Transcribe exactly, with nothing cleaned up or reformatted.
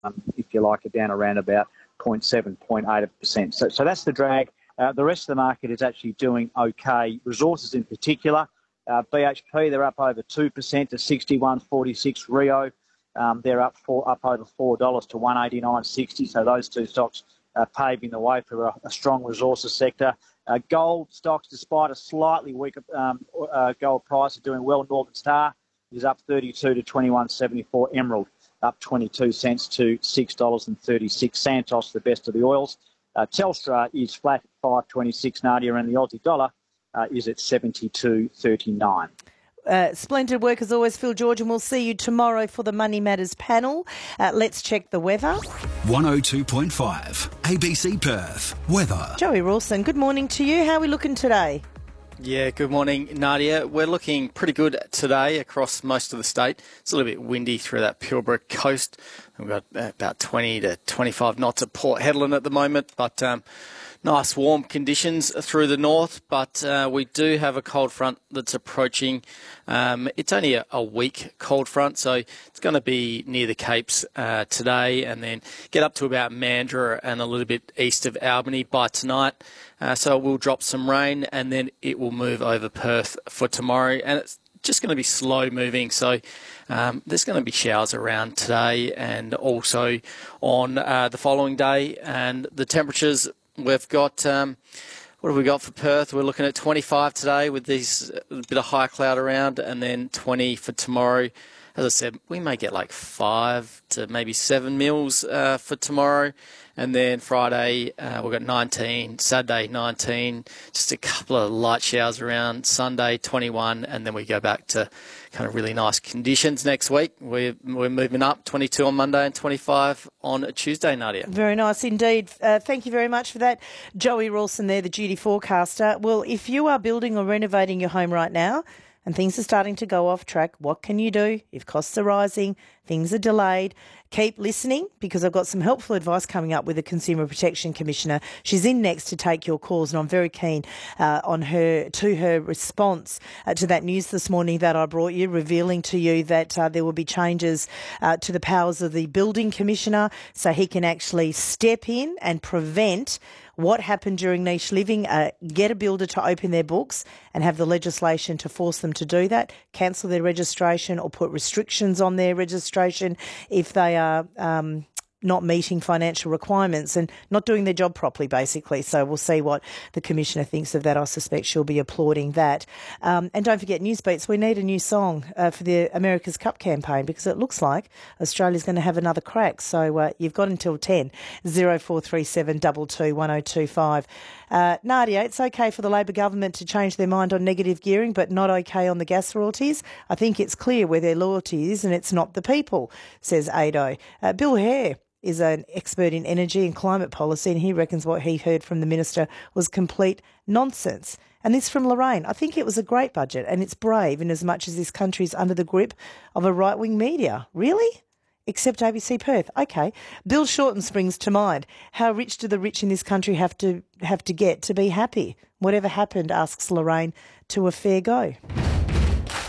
um, if you like, are down around about zero point seven, zero point eight percent. So, so that's the drag. Uh, the rest of the market is actually doing okay. Resources in particular, uh, B H P, they're up over two percent to sixty-one forty-six. Rio, um, they're up four, up over four dollars to one eighty-nine sixty. So those two stocks are paving the way for a, a strong resources sector. Uh, gold stocks, despite a slightly weaker um, uh, gold price, are doing well. Northern Star is up thirty-two to twenty-one seventy-four. Emerald up twenty-two cents to six dollars thirty-six. Santos, the best of the oils. Uh, Telstra is flat at five twenty-six, Nadia, and the Aussie dollar uh, is at seventy-two thirty-nine. Uh, splendid work as always, Phil George, and we'll see you tomorrow for the Money Matters panel. Uh, let's check the weather. one oh two point five A B C Perth. Weather. Joey Rawson, good morning to you. How are we looking today? Yeah, good morning, Nadia. We're looking pretty good today across most of the state. It's a little bit windy through that Pilbara coast. We've got about twenty to twenty-five knots at Port Hedland at the moment, but um, nice warm conditions through the north. But uh, we do have a cold front that's approaching. Um, it's only a, a weak cold front, so it's going to be near the Capes uh, today and then get up to about Mandurah and a little bit east of Albany by tonight. Uh, so it will drop some rain and then it will move over Perth for tomorrow. And it's just going to be slow moving. So um, there's going to be showers around today and also on uh, the following day. And the temperatures we've got, um, what have we got for Perth? We're looking at twenty-five today with these a bit of high cloud around and then twenty for tomorrow. As I said, we may get like five to maybe seven mils uh, for tomorrow. And then Friday, uh, we've got nineteen, Saturday nineteen, just a couple of light showers around, Sunday twenty-one, and then we go back to kind of really nice conditions next week. We're, we're moving up, twenty-two on Monday and twenty-five on Tuesday, Nadia. Very nice indeed. Uh, thank you very much for that. Joey Rawson there, the duty forecaster. Well, if you are building or renovating your home right now, and things are starting to go off track, what can you do? If costs are rising, things are delayed, keep listening because I've got some helpful advice coming up with the Consumer Protection Commissioner. She's in next to take your calls, and I'm very keen uh, on her to her response uh, to that news this morning that I brought you, revealing to you that uh, there will be changes uh, to the powers of the Building Commissioner so he can actually step in and prevent what happened during niche living, uh, get a builder to open their books and have the legislation to force them to do that, cancel their registration or put restrictions on their registration if they are um, not meeting financial requirements and not doing their job properly, basically. So we'll see what the Commissioner thinks of that. I suspect she'll be applauding that. Um, and don't forget, Newsbeats, we need a new song uh, for the America's Cup campaign because it looks like Australia's going to have another crack. So uh, you've got until ten, oh four three seven two two one oh two five. Uh, Nadia, it's okay for the Labor government to change their mind on negative gearing, but not okay on the gas royalties. I think it's clear where their loyalty is and it's not the people, says Ado. Uh, Bill Hare is an expert in energy and climate policy, and he reckons what he heard from the minister was complete nonsense. And this from Lorraine. I think it was a great budget, and it's brave in as much as this country is under the grip of a right-wing media. Really? Except A B C Perth. Okay. Bill Shorten springs to mind. How rich do the rich in this country have to have to get to be happy? Whatever happened, asks Lorraine, to a fair go.